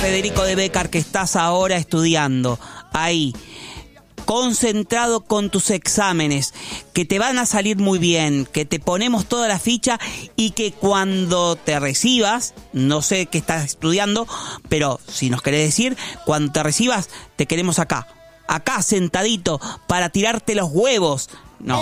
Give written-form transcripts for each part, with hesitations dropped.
Federico de Becar, que estás ahora estudiando ahí, concentrado con tus exámenes, que te van a salir muy bien, que te ponemos toda la ficha y que cuando te recibas, no sé qué estás estudiando, pero si nos querés decir, cuando te recibas, te queremos acá sentadito para tirarte los huevos. No,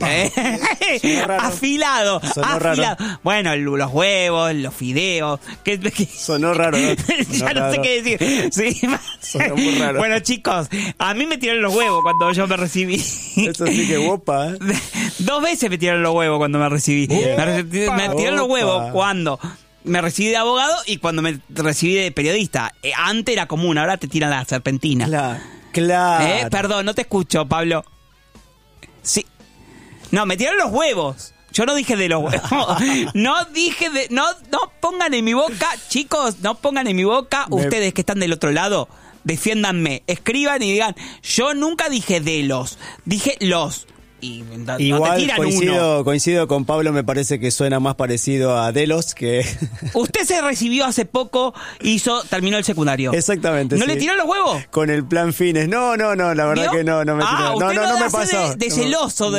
afilado. Raro. Bueno, los huevos, los fideos. Sonó raro, ¿no? Ya no sé qué decir. Sí. Sonó muy raro. Bueno, chicos, a mí me tiraron los huevos cuando yo me recibí. Eso sí que guapa, ¿eh? 2 veces me tiraron los huevos cuando me recibí. Me tiraron los huevos cuando me recibí de abogado y cuando me recibí de periodista. Antes era común, ahora te tiran la serpentina. Claro. Perdón, no te escucho, Pablo. Sí. No, me tiraron los huevos. Yo no dije de los huevos. No dije de... No pongan en mi boca, chicos, no pongan en mi boca. Ustedes que están del otro lado, defiéndanme. Escriban y digan, yo nunca dije de los, dije los. Y igual no te tiran coincido con Pablo, me parece que suena más parecido a Delos que... Usted se recibió hace poco, terminó el secundario. Exactamente. ¿No sí. le tiró los huevos? Con el plan Fines. No, la verdad que no me tiró. No me pasó. De celoso,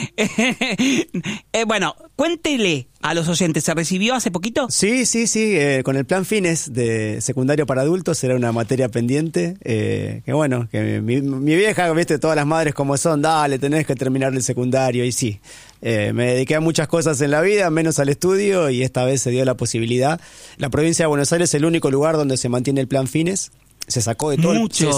bueno, cuéntele a los oyentes, ¿se recibió hace poquito? Sí, con el plan Fines de secundario para adultos, era una materia pendiente, que bueno, que mi vieja, viste, todas las madres como son, dale, tenés que terminar el secundario, y sí, me dediqué a muchas cosas en la vida, menos al estudio, y esta vez se dio la posibilidad. La provincia de Buenos Aires es el único lugar donde se mantiene el plan Fines. Se sacó de todo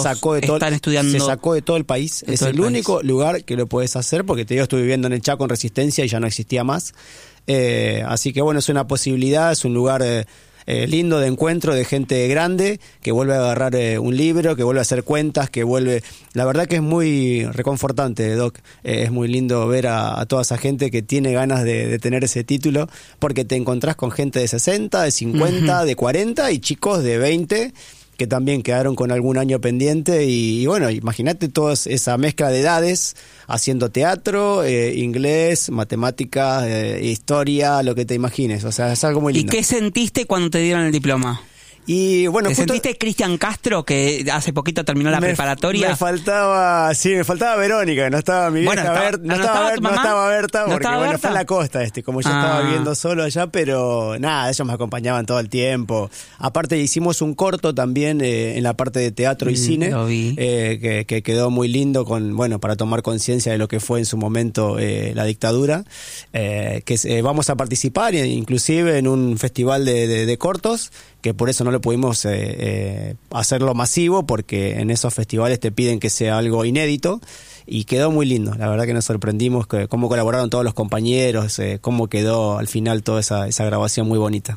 el país. Es el único lugar que lo puedes hacer, porque yo estuve viviendo en el Chaco en Resistencia y ya no existía más. Así que bueno, es una posibilidad, es un lugar lindo de encuentro de gente grande que vuelve a agarrar un libro, que vuelve a hacer cuentas, que vuelve... La verdad que es muy reconfortante, Doc. Es muy lindo ver a toda esa gente que tiene ganas de tener ese título, porque te encontrás con gente de 60, de 50, de 40 y chicos de 20 que también quedaron con algún año pendiente y bueno, imagínate toda esa mezcla de edades haciendo teatro, inglés, matemáticas, historia, lo que te imagines, o sea, es algo muy lindo. ¿Y qué sentiste cuando te dieron el diploma? Y bueno, ¿te sentiste Cristian Castro, que hace poquito terminó la preparatoria? Me faltaba Verónica, no estaba mi vieja, no estaba Berta, porque bueno, fue a la costa como yo estaba viviendo solo allá, pero nada, ellos me acompañaban todo el tiempo. Aparte hicimos un corto también en la parte de teatro y cine, lo vi. Que quedó muy lindo para tomar conciencia de lo que fue en su momento la dictadura, vamos a participar inclusive en un festival de cortos, que por eso no lo pudimos hacerlo masivo, porque en esos festivales te piden que sea algo inédito, y quedó muy lindo. La verdad que nos sorprendimos cómo colaboraron todos los compañeros, cómo quedó al final toda esa grabación muy bonita.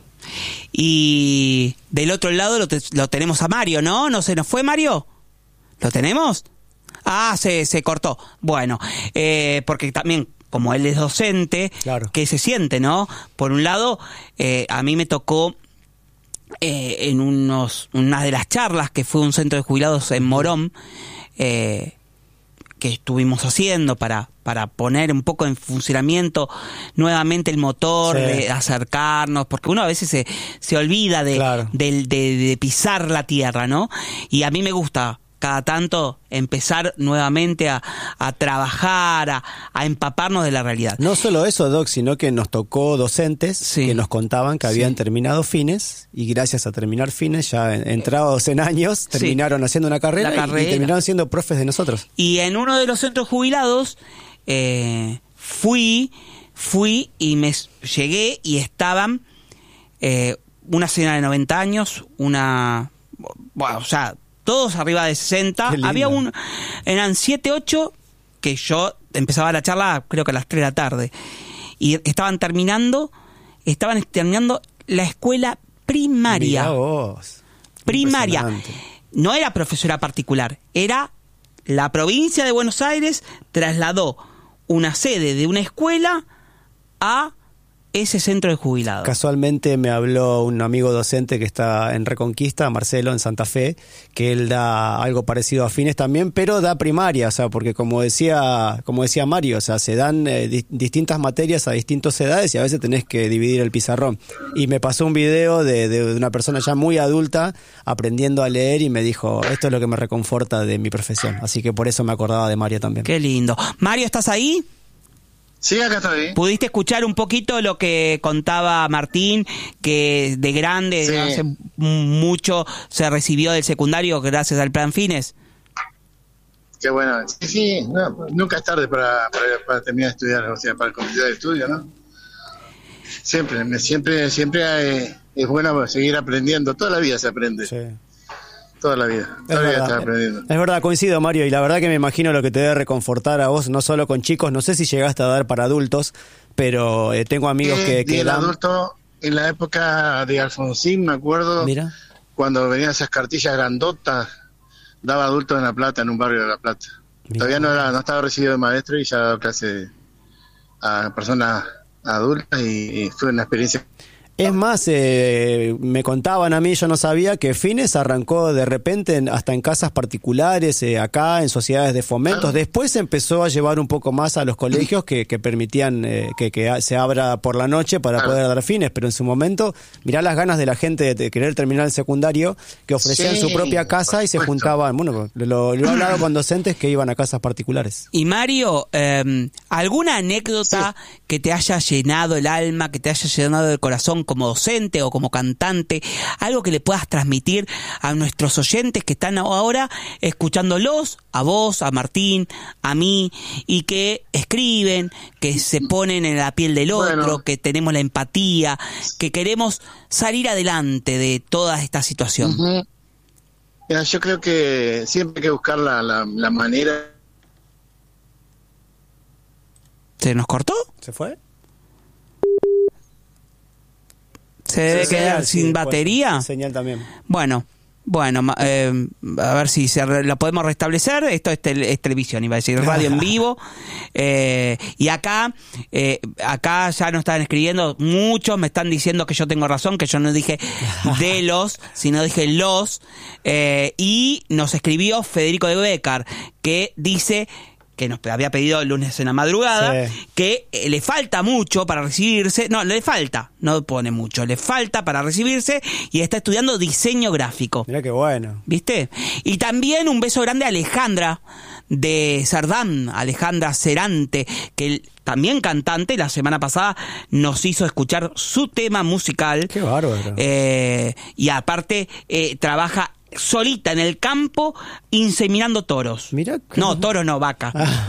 Y del otro lado lo tenemos a Mario, ¿no? ¿No se nos fue Mario? ¿Lo tenemos? Se cortó. Bueno, porque también, como él es docente, claro, ¿qué se siente, no? Por un lado, a mí me tocó en una de las charlas que fue un centro de jubilados en Morón, que estuvimos haciendo para poner un poco en funcionamiento nuevamente el motor, sí, de acercarnos, porque uno a veces se olvida de pisar la tierra, ¿no? Y a mí me gusta cada tanto empezar nuevamente a trabajar, a empaparnos de la realidad. No solo eso, Doc, sino que nos tocó docentes que nos contaban que habían terminado Fines, y gracias a terminar Fines, ya entrados en años, terminaron haciendo una carrera y terminaron siendo profes de nosotros. Y en uno de los centros jubilados fui y me llegué y estaban una señora de 90 años, todos arriba de 60. Había eran 7, 8, que yo empezaba la charla creo que a las 3 de la tarde. Y estaban terminando la escuela primaria. Mirá vos. Primaria. No era profesora particular, era la provincia de Buenos Aires trasladó una sede de una escuela a ese centro de jubilados? Casualmente me habló un amigo docente que está en Reconquista, Marcelo, en Santa Fe, que él da algo parecido a fines también, pero da primaria, o sea, porque como decía Mario, o sea, se dan distintas materias a distintas edades y a veces tenés que dividir el pizarrón. Y me pasó un video de una persona ya muy adulta aprendiendo a leer y me dijo, esto es lo que me reconforta de mi profesión. Así que por eso me acordaba de Mario también. Qué lindo. Mario, ¿estás ahí? Sí, acá estoy. ¿Pudiste escuchar un poquito lo que contaba Martín, que de grande, Sí. hace mucho, se recibió del secundario gracias al Plan Fines? Qué bueno. Sí, no, nunca es tarde para terminar de estudiar, o sea, para completar el estudio, ¿no? Siempre es bueno seguir aprendiendo. Toda la vida se aprende. Sí. Toda la vida. Toda la vida estás aprendiendo. Es verdad, coincido, Mario, y la verdad que me imagino lo que te debe reconfortar a vos, no solo con chicos, no sé si llegaste a dar para adultos, pero tengo amigos que el dan... adulto, en la época de Alfonsín, me acuerdo, Mira. cuando venían esas cartillas grandotas, daba adultos en La Plata, en un barrio de La Plata. Mira. Todavía no estaba recibido de maestro y ya daba clase a personas adultas y fue una experiencia. Es más, me contaban a mí, yo no sabía que Fines arrancó de repente hasta en casas particulares, acá en sociedades de fomentos. Después empezó a llevar un poco más a los colegios que permitían que se abra por la noche para poder dar Fines. Pero en su momento, mirá las ganas de la gente de querer terminar el secundario, que ofrecían su propia casa y se juntaban. Bueno, lo he hablado con docentes que iban a casas particulares. Y Mario, ¿alguna anécdota que te haya llenado el alma, que te haya llenado el corazón como docente o como cantante, algo que le puedas transmitir a nuestros oyentes que están ahora escuchándolos, a vos, a Martín, a mí, y que escriben, que se ponen en la piel del otro, que tenemos la empatía, que queremos salir adelante de toda esta situación? Uh-huh. Mira, yo creo que siempre hay que buscar la manera. ¿Se nos cortó? ¿Se fue? ¿Se debe quedar sin batería? Señal también. Bueno, a ver si lo podemos restablecer. Esto es televisión, iba a decir radio en vivo. Y acá ya nos están escribiendo, muchos me están diciendo que yo tengo razón, que yo no dije de los, sino dije los. Y nos escribió Federico de Becar, que dice que nos había pedido el lunes en la madrugada, que le falta mucho para recibirse, no pone mucho, le falta para recibirse y está estudiando diseño gráfico. Mirá qué bueno. ¿Viste? Y también un beso grande a Alejandra de Cerdán, Alejandra Cerante, que también cantante, la semana pasada nos hizo escuchar su tema musical. Qué bárbaro. Y aparte trabaja solita en el campo inseminando toros. Mirá que... No, toros no, vaca.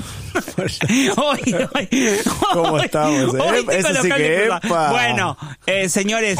¿Cómo estamos? Eso sí que epa. Bueno, señores,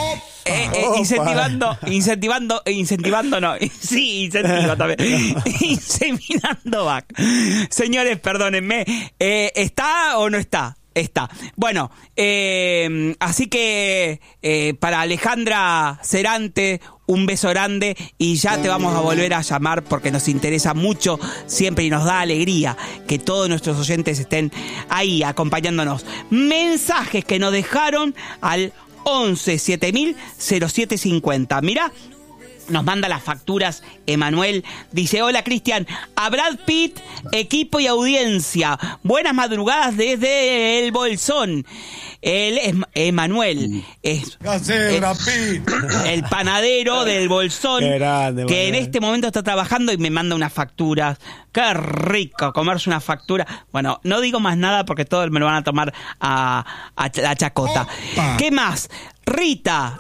incentivando no. Sí, incentivo también. Inseminando vaca. Señores, perdónenme. ¿Está o no está? Está. Bueno, así que para Alejandra Cerante, un beso grande y ya te vamos a volver a llamar porque nos interesa mucho siempre y nos da alegría que todos nuestros oyentes estén ahí acompañándonos. Mensajes que nos dejaron al 11 7000 0750. Mirá, nos manda las facturas Emanuel, dice: hola Cristian, a Brad Pitt, equipo y audiencia, buenas madrugadas desde el Bolsón. Él es Emanuel, es el panadero del Bolsón, grande, que en este momento está trabajando y me manda unas facturas. Qué rico comerse una factura. Bueno, no digo más nada porque todos me lo van a tomar a la chacota. Opa. ¿Qué más? Rita,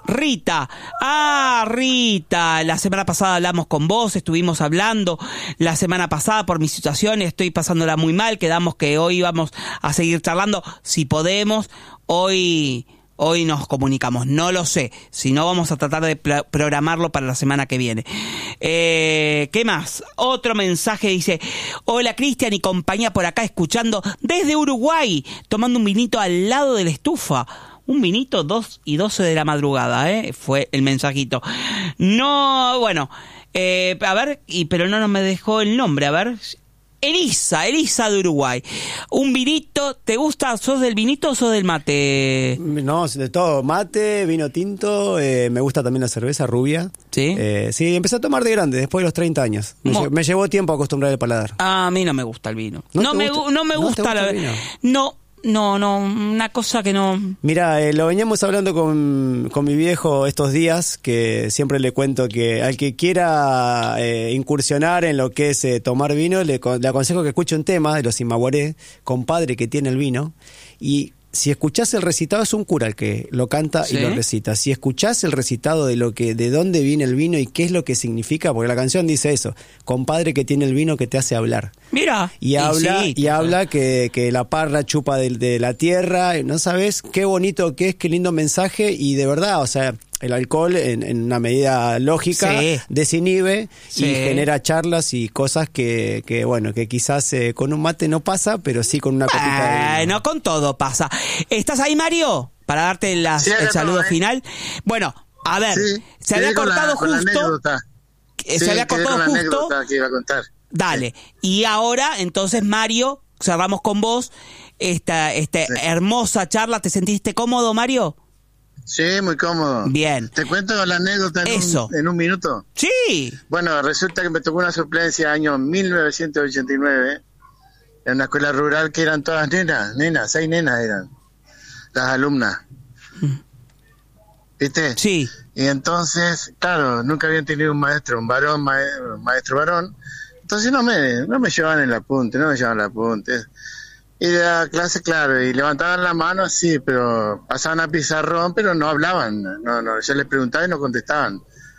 la semana pasada hablamos con vos, estuvimos hablando la semana pasada por mi situación, estoy pasándola muy mal, quedamos que hoy vamos a seguir charlando, si podemos, hoy nos comunicamos, no lo sé, si no vamos a tratar de programarlo para la semana que viene. ¿Qué más? Otro mensaje dice: hola Cristian y compañía por acá escuchando desde Uruguay, tomando un vinito al lado de la estufa. Un vinito, 2:12 de la madrugada, fue el mensajito. No, bueno, a ver, pero no me dejó el nombre, a ver. Elisa de Uruguay. Un vinito, ¿te gusta? ¿Sos del vinito o sos del mate? No, de todo. Mate, vino tinto, me gusta también la cerveza rubia. ¿Sí? Sí, empecé a tomar de grande, después de los 30 años. Me llevó tiempo a acostumbrar el paladar. A mí no me gusta el vino. ¿No me gusta el vino? No, una cosa que no... Mira, lo veníamos hablando con mi viejo estos días, que siempre le cuento que al que quiera incursionar en lo que es tomar vino, le aconsejo que escuche un tema de los Imaguaré, compadre que tiene el vino, y si escuchás el recitado, es un cura el que lo canta y lo recita. Si escuchás el recitado de dónde viene el vino y qué es lo que significa, porque la canción dice eso, compadre que tiene el vino que te hace hablar. Mira. Y habla que la parra chupa de la tierra, no sabes qué bonito que es, qué lindo mensaje, y de verdad, o sea, el alcohol en una medida lógica desinhibe y genera charlas y cosas que bueno, que quizás con un mate no pasa, pero sí con una copita de vino. No con todo pasa. ¿Estás ahí, Mario? Para darte el saludo final. Bueno, a ver, se había cortado justo. Se había cortado justo. Que iba a contar. Dale. Y ahora, entonces, Mario, cerramos con vos esta hermosa charla. ¿Te sentiste cómodo, Mario? Sí, muy cómodo. Bien. ¿Te cuento la anécdota en un minuto? Sí. Bueno, resulta que me tocó una suplencia año 1989 en una escuela rural que eran todas nenas, 6 nenas eran las alumnas. ¿Viste? Sí. Y entonces, claro, nunca habían tenido un maestro, un varón, maestro varón. Entonces no me llevaban el apunte. Y de la clase, claro, y levantaban la mano, sí, pero pasaban a pizarrón, pero no hablaban. No, yo les preguntaba y no contestaban.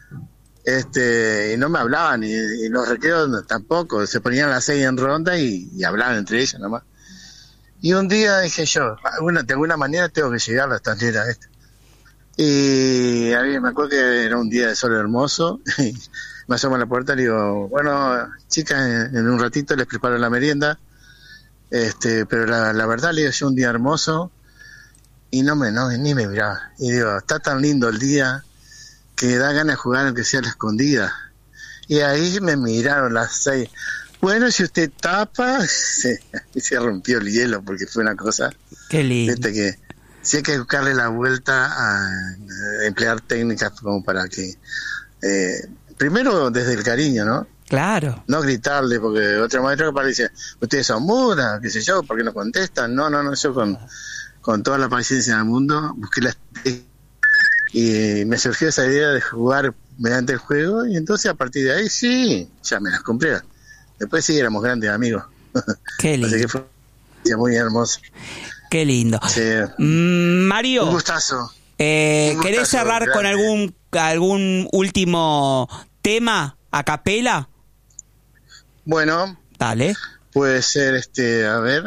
Y no me hablaban, y los recreos tampoco. Se ponían las 6 en ronda y hablaban entre ellas nomás. Y un día dije yo, de alguna manera tengo que llegar a la estanteras esta. Y a mí me acuerdo que era un día de sol hermoso, y me asomo a la puerta y digo, bueno, chicas, en un ratito les preparo la merienda. Pero la verdad, le digo yo, un día hermoso, y ni me miraba. Y digo, está tan lindo el día que da ganas de jugar aunque sea a la escondida. Y ahí me miraron las 6. Bueno, si usted tapa, se rompió el hielo, porque fue una cosa. Qué lindo. Viste que sí hay que buscarle la vuelta a emplear técnicas como para que, primero desde el cariño, ¿no? Claro. No gritarle, porque otro maestro que dice, ustedes son mudas, qué sé yo, ¿por qué no contestan? No, yo con toda la paciencia del mundo busqué la y me surgió esa idea de jugar mediante el juego, y entonces a partir de ahí sí, ya me las compré. Después sí éramos grandes amigos. Qué lindo. Así que fue muy hermoso. Qué lindo. Sí. Mario. Un gustazo. ¿Querés cerrar con algún último tema a capela? Bueno, dale. Puede ser a ver.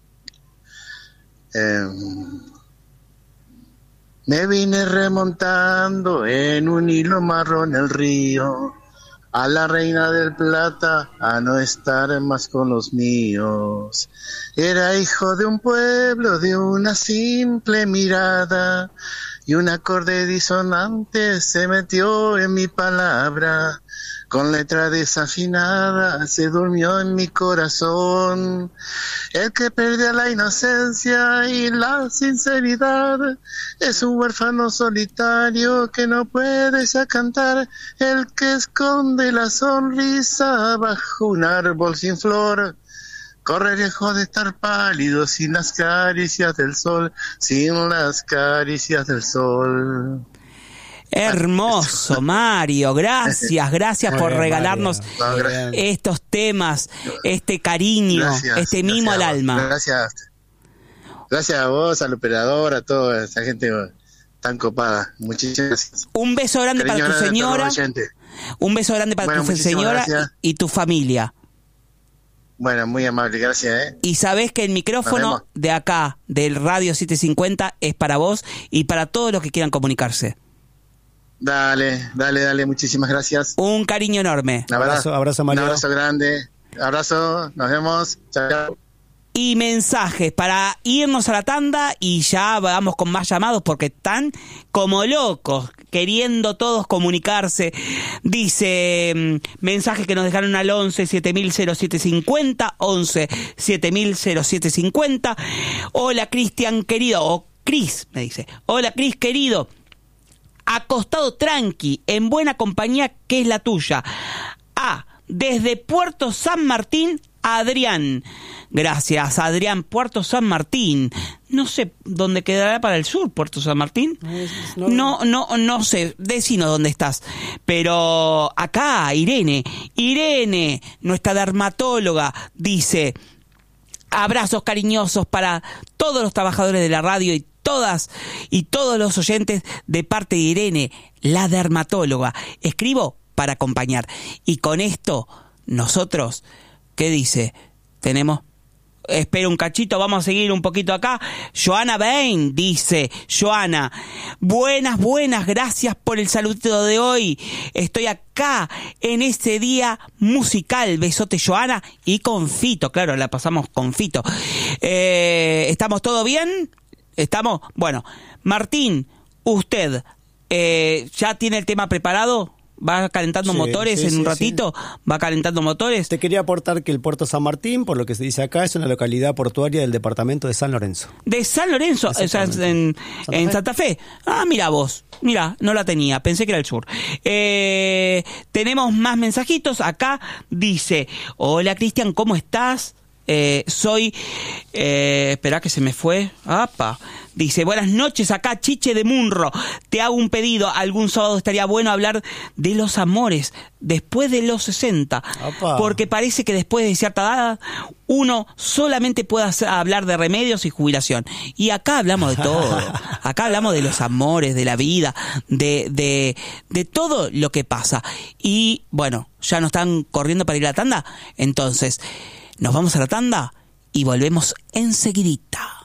Me vine remontando en un hilo marrón el río, a la Reina del Plata, a no estar más con los míos. Era hijo de un pueblo, de una simple mirada, y un acorde disonante se metió en mi palabra. Con letra desafinada se durmió en mi corazón. El que perdió la inocencia y la sinceridad es un huérfano solitario que no puede ya cantar. El que esconde la sonrisa bajo un árbol sin flor corre riesgo de estar pálido sin las caricias del sol, sin las caricias del sol. Hermoso, Mario, gracias por regalarnos estos temas, este cariño, este mimo al alma. Gracias a vos, al operador, a toda esa gente tan copada. Muchísimas gracias. Un beso grande para tu señora. Un beso grande para tu señora y tu familia. Bueno, muy amable, gracias. Y sabés que el micrófono de acá, del Radio 750, es para vos y para todos los que quieran comunicarse. Dale, muchísimas gracias. Un cariño enorme. Abrazo, Mario. Un abrazo grande. Abrazo, nos vemos. Chao. Y mensajes para irnos a la tanda y ya vamos con más llamados porque están como locos queriendo todos comunicarse. Dice, mensajes que nos dejaron al 11 7000 11 7000 Hola, Cristian querido, o Cris me dice. Hola, Cris querido. Acostado tranqui, en buena compañía que es la tuya. Desde Puerto San Martín, Adrián. Gracias, Adrián. Puerto San Martín. No sé dónde quedará para el sur, Puerto San Martín. No sé. Decinos dónde estás. Pero acá, Irene, nuestra dermatóloga, dice: abrazos cariñosos para todos los trabajadores de la radio y todos los oyentes de parte de Irene, la dermatóloga. Escribo para acompañar. Y con esto, nosotros, ¿qué dice? Tenemos... Espera un cachito, vamos a seguir un poquito acá. Joana Bain dice: Joana, buenas, gracias por el saludito de hoy. Estoy acá en este día musical. Besote, Joana, y con Fito. Claro, la pasamos con Fito. ¿Estamos todo bien? ¿Estamos? Bueno, Martín, usted ya tiene el tema preparado. ¿Va calentando motores en un ratito? Sí. ¿Va calentando motores? Te quería aportar que el Puerto San Martín, por lo que se dice acá, es una localidad portuaria del departamento de San Lorenzo. ¿De San Lorenzo? O sea, en Santa Fe. Mira vos. Mira, no la tenía. Pensé que era el sur. Tenemos más mensajitos. Acá dice: hola, Cristian, ¿cómo estás? Soy... espera que se me fue. ¡Apa! Dice: buenas noches, acá Chiche de Munro. Te hago un pedido. Algún sábado estaría bueno hablar de los amores después de los 60. ¡Apa! Porque parece que después de cierta edad uno solamente puede hablar de remedios y jubilación. Y acá hablamos de todo. Acá hablamos de los amores, de la vida, de todo lo que pasa. Y bueno, ya nos están corriendo para ir a la tanda. Entonces... nos vamos a la tanda y volvemos enseguidita.